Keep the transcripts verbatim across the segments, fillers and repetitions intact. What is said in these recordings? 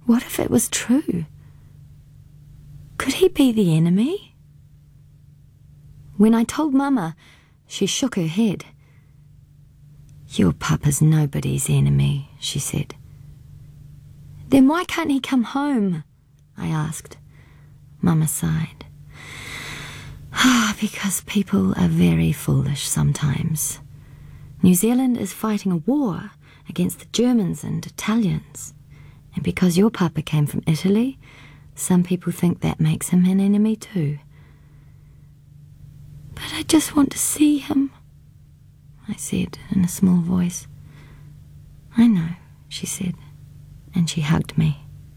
What if it was true? Could he be the enemy? When I told Mama, she shook her head. Your papa's nobody's enemy, she said. Then why can't he come home? I asked. Mama sighed. Ah, because people are very foolish sometimes. New Zealand is fighting a war against the Germans and Italians. And because your papa came from Italy, some people think that makes him an enemy too. But I just want to see him, I said in a small voice. I know, she said, and she hugged me.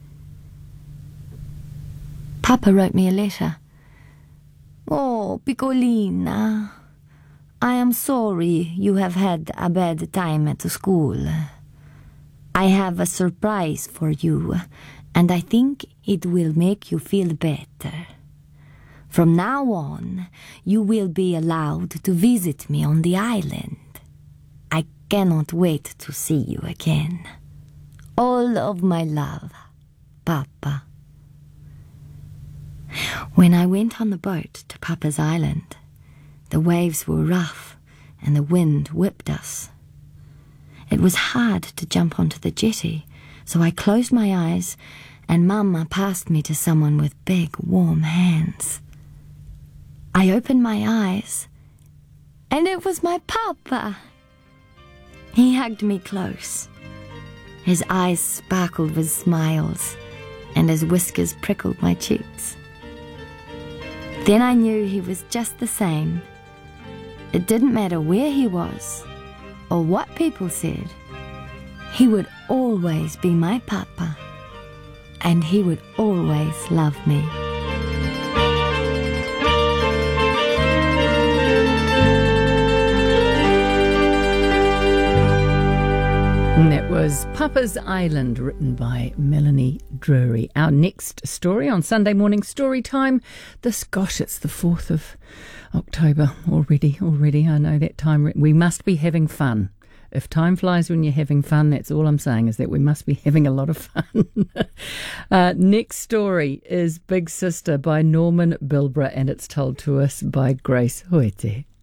Papa wrote me a letter. Oh, Piccolina, I am sorry you have had a bad time at school. I have a surprise for you, and I think it will make you feel better. From now on, you will be allowed to visit me on the island. I cannot wait to see you again. All of my love, Papa. When I went on the boat to Papa's island, the waves were rough and the wind whipped us. It was hard to jump onto the jetty, so I closed my eyes and Mama passed me to someone with big, warm hands. I opened my eyes, and it was my Papa. He hugged me close. His eyes sparkled with smiles, and his whiskers prickled my cheeks. Then I knew he was just the same. It didn't matter where he was, or what people said. He would always be my Papa, and he would always love me. And that was Papa's Island, written by Melanie Drury. Our next story on Sunday morning story time. This, gosh, it's the fourth of October already, already. I know that time. We must be having fun. If time flies when you're having fun, that's all I'm saying, is that we must be having a lot of fun. uh, next story is Big Sister by Norman Bilbrough, and it's told to us by Grace Hoete.